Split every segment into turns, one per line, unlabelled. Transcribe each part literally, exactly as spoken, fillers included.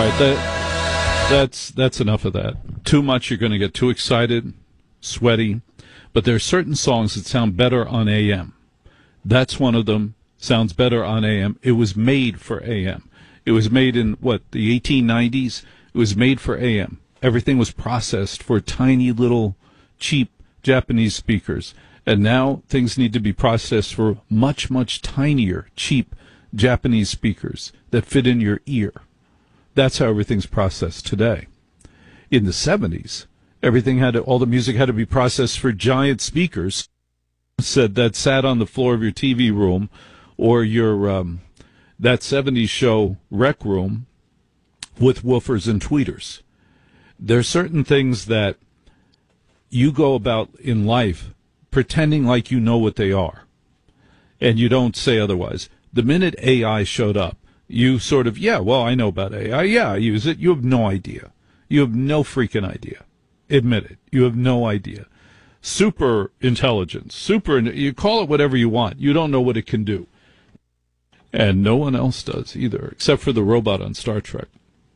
right, that, that's, that's enough of that. Too much, you're going to get too excited, sweaty. But there are certain songs that sound better on A M. That's one of them. Sounds better on A M. It was made for A M. It was made in, what, the eighteen nineties? It was made for A M. Everything was processed for tiny little cheap Japanese speakers. And now things need to be processed for much, much tinier, cheap Japanese speakers that fit in your ear. That's how everything's processed today. In the seventies, everything had to, all the music had to be processed for giant speakers said that sat on the floor of your T V room or your um, that seventies show Rec Room with woofers and tweeters. There are certain things that you go about in life pretending like you know what they are, and you don't say otherwise. The minute A I showed up, you sort of, yeah, well, I know about A I. Yeah, I use it. You have no idea. You have no freaking idea. Admit it. You have no idea. Super intelligence. Super, you call it whatever you want. You don't know what it can do. And no one else does either, except for the robot on Star Trek.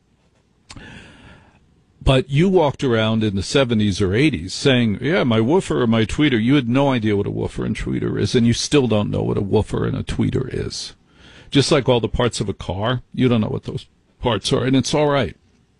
But you walked around in the seventies or eighties saying, yeah, my woofer or my tweeter. You had no idea what a woofer and tweeter is, and you still don't know what a woofer and a tweeter is. Just like all the parts of a car, you don't know what those parts are, and it's all right.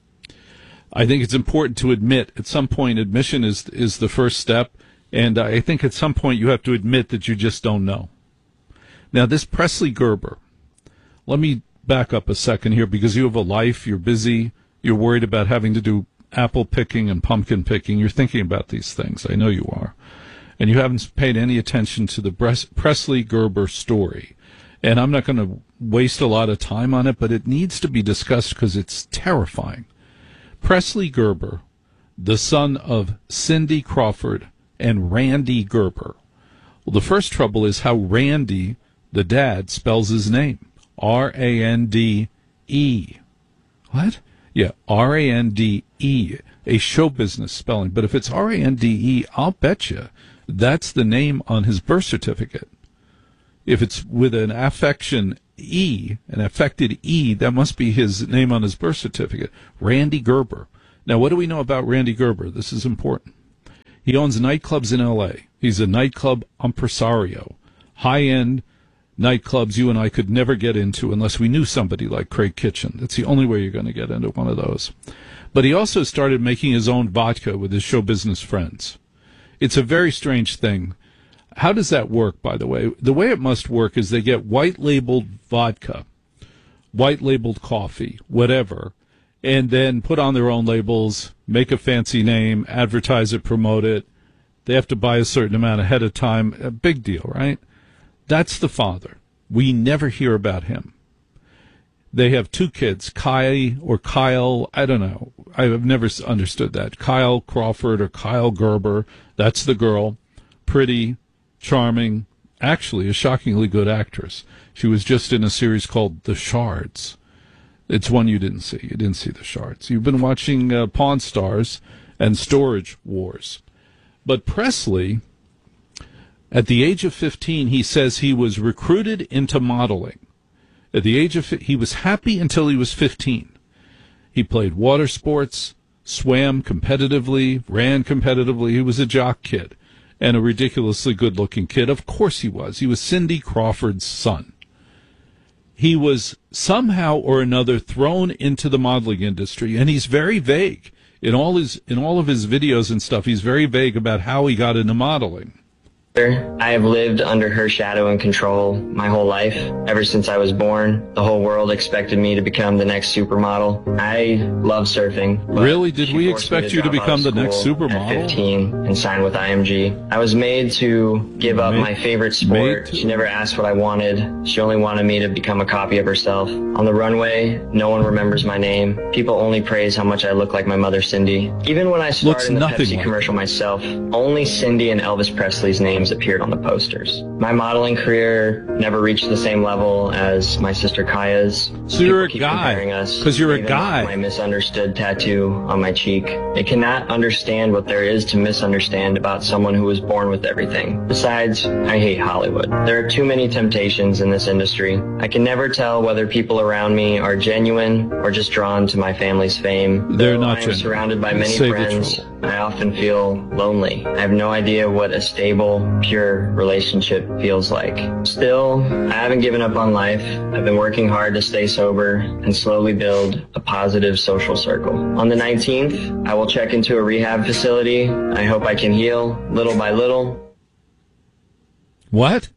I think it's important to admit, at some point, admission is is the first step, and I think at some point you have to admit that you just don't know. Now, this Presley Gerber, let me back up a second here, because you have a life, you're busy, you're worried about having to do apple picking and pumpkin picking. You're thinking about these things. I know you are. And you haven't paid any attention to the Presley Gerber story. And I'm not going to waste a lot of time on it, but it needs to be discussed because it's terrifying. Presley Gerber, the son of Cindy Crawford and Randy Gerber. Well, the first trouble is how Randy, the dad, spells his name. R A N D E. What? Yeah, R A N D E, a show business spelling. But if it's R A N D E, I'll bet you that's the name on his birth certificate. If it's with an affection E, an affected E, that must be his name on his birth certificate. Randy Gerber. Now, what do we know about Randy Gerber? This is important. He owns nightclubs in L A. He's a nightclub impresario. High-end nightclubs you and I could never get into unless we knew somebody like Craig Kitchen. That's the only way you're going to get into one of those. But he also started making his own vodka with his show business friends. It's a very strange thing. How does that work, by the way? The way it must work is they get white-labeled vodka, white-labeled coffee, whatever, and then put on their own labels, make a fancy name, advertise it, promote it. They have to buy a certain amount ahead of time. A big deal, right? That's the father. We never hear about him. They have two kids, Kai or Kyle, I don't know. I've never understood that. Kyle Crawford or Kyle Gerber, that's the girl. Pretty, charming, actually a shockingly good actress. She was just in a series called The Shards. It's one you didn't see. You didn't see The Shards. You've been watching uh, Pawn Stars and Storage Wars. But Presley, at the age of fifteen, he says he was recruited into modeling. At the age of he was happy until he was fifteen. He played water sports, swam competitively, ran competitively. He was a jock kid and a ridiculously good-looking kid. Of course he was. He was Cindy Crawford's son. He was somehow or another thrown into the modeling industry, and he's very vague. In all his in all of his videos and stuff, he's very vague about how he got into modeling.
I have lived under her shadow and control my whole life. Ever since I was born, the whole world expected me to become the next supermodel. I love surfing.
Really? Did we expect you to become the next supermodel?
At fifteen and sign with I M G. I was made to give up my favorite sport. She never asked what I wanted. She only wanted me to become a copy of herself. On the runway, no one remembers my name. People only praise how much I look like my mother, Cindy. Even when I started in the Pepsi commercial myself, only Cindy and Elvis Presley's names appeared on the posters. My modeling career never reached the same level as my sister Kaya's.
So you're a
People keep
guy,
comparing us,
because you're a
even
guy.
My misunderstood tattoo on my cheek. It cannot understand what there is to misunderstand about someone who was born with everything. Besides, I hate Hollywood. There are too many temptations in this industry. I can never tell whether people around me are genuine or just drawn to my family's fame.
They're
Though
not
I am
genuine.
surrounded by many
Save the
friends,
trouble.
I often feel lonely. I have no idea what a stable, pure relationship feels like. Still, I haven't given up on life. I've been working hard to stay sober and slowly build a positive social circle. On the nineteenth, I will check into a rehab facility. I hope I can heal little by little.
What?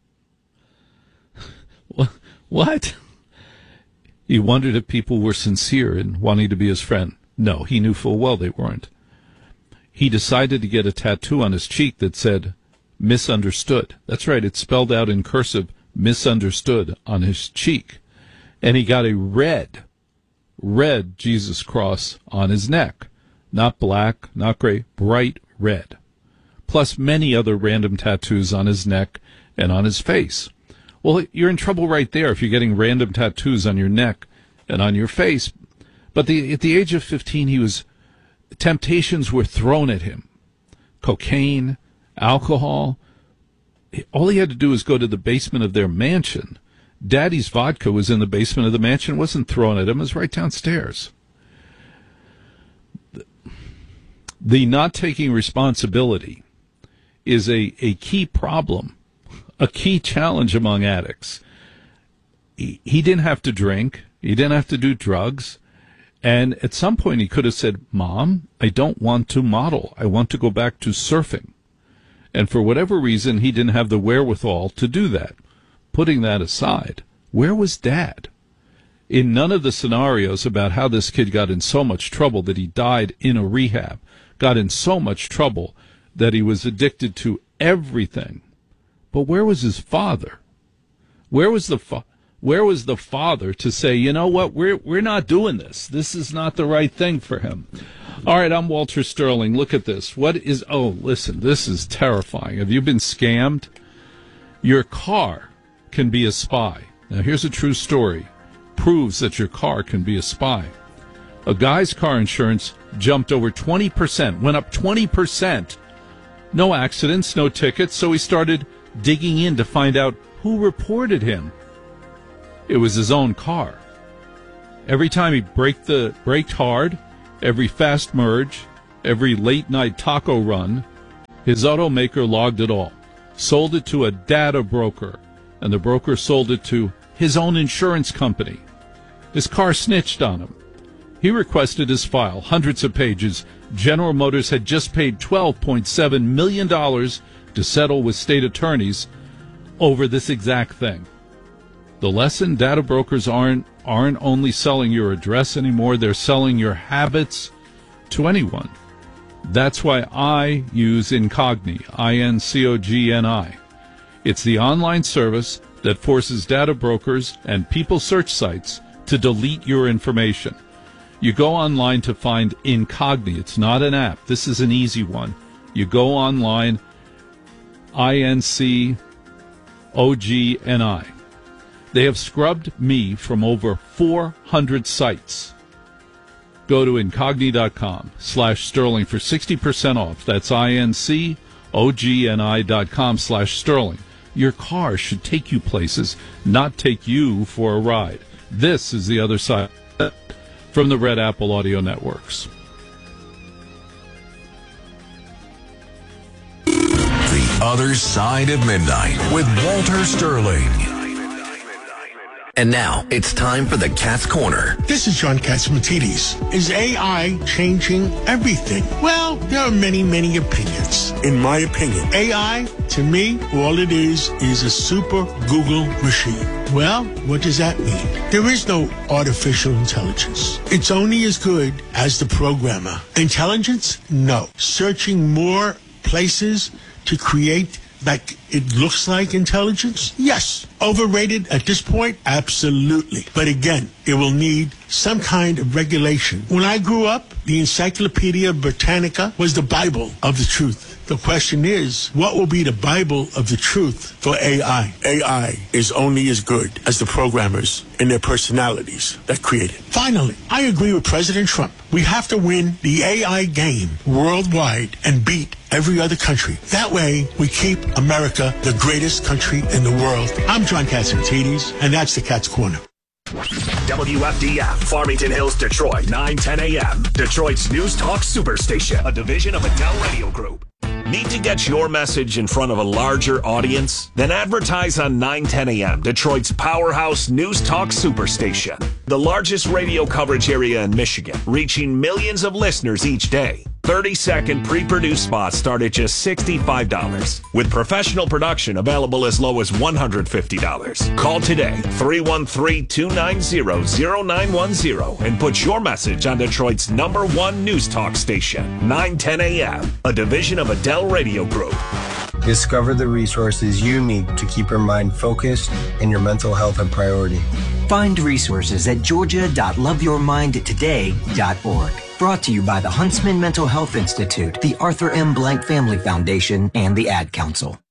What? He wondered if people were sincere in wanting to be his friend. No, he knew full well they weren't. He decided to get a tattoo on his cheek that said, misunderstood. That's right, it's spelled out in cursive, misunderstood, on his cheek. And he got a red, red Jesus cross on his neck. Not black, not gray, bright red. Plus many other random tattoos on his neck and on his face. Well, you're in trouble right there if you're getting random tattoos on your neck and on your face. But the, at the age of fifteen, he was, temptations were thrown at him. Cocaine, alcohol. All he had to do was go to the basement of their mansion. Daddy's vodka was in the basement of the mansion. It wasn't thrown at him. It was right downstairs. The not taking responsibility is a, a key problem, a key challenge among addicts. He, he didn't have to drink. He didn't have to do drugs. And at some point he could have said, Mom, I don't want to model. I want to go back to surfing. And for whatever reason, he didn't have the wherewithal to do that. Putting that aside, where was Dad? In none of the scenarios about how this kid got in so much trouble that he died in a rehab, got in so much trouble that he was addicted to everything. But where was his father? Where was the fa- where was the father to say, you know what, we're we're not doing this. This is not the right thing for him. All right, I'm Walter Sterling. Look at this. What is, oh, listen, this is terrifying. Have you been scammed? Your car can be a spy. Now, here's a true story. Proves that your car can be a spy. A guy's car insurance jumped over twenty percent, went up twenty percent. No accidents, no tickets, so he started digging in to find out who reported him. It was his own car. Every time he braked the braked hard, every fast merge, every late-night taco run, his automaker logged it all, sold it to a data broker, and the broker sold it to his own insurance company. His car snitched on him. He requested his file, hundreds of pages. General Motors had just paid twelve point seven million dollars to settle with state attorneys over this exact thing. The lesson, data brokers aren't aren't only selling your address anymore, they're selling your habits to anyone. That's why I use Incogni, I N C O G N I. It's the online service that forces data brokers and people search sites to delete your information. You go online to find Incogni. It's not an app. This is an easy one. You go online, I N C O G N I. They have scrubbed me from over four hundred sites. Go to incogni.com slash sterling for sixty percent off. That's I-N-C-O-G-N-I dot com slash sterling. Your car should take you places, not take you for a ride. This is The Other Side from the Red Apple Audio Networks.
The Other Side of Midnight with Walter Sterling. And now it's time for the Cat's Corner.
This is John Catsimatidis. Is A I changing everything? Well, there are many, many opinions. In my opinion, A I, to me, all it is is a super Google machine. Well, what does that mean? There is no artificial intelligence. It's only as good as the programmer. Intelligence? No. Searching more places to create like it looks like intelligence? Yes. Overrated at this point? Absolutely. But again, it will need some kind of regulation. When I grew up, the Encyclopedia Britannica was the Bible of the truth. The question is, what will be the Bible of the truth for A I? A I is only as good as the programmers and their personalities that create it. Finally, I agree with President Trump. We have to win the A I game worldwide and beat every other country. That way, we keep America the greatest country in the world. I'm John Catsimatidis, and that's the Cat's Corner.
W F D F, Farmington Hills, Detroit, nine ten a.m. Detroit's News Talk Superstation, a division of Adele Radio Group. Need to get your message in front of a larger audience? Then advertise on nine ten a.m., Detroit's powerhouse News Talk Superstation. The largest radio coverage area in Michigan, reaching millions of listeners each day. thirty-second pre-produced spots start at just sixty-five dollars, with professional production available as low as one hundred fifty dollars. Call today, three one three, two nine zero, zero nine one zero, and put your message on Detroit's number one news talk station, nine ten a.m., a division of Adele Radio Group.
Discover the resources you need to keep your mind focused and your mental health a priority.
Find resources at georgia dot love your mind today dot org. Brought to you by the Huntsman Mental Health Institute, the Arthur M. Blank Family Foundation, and the Ad Council.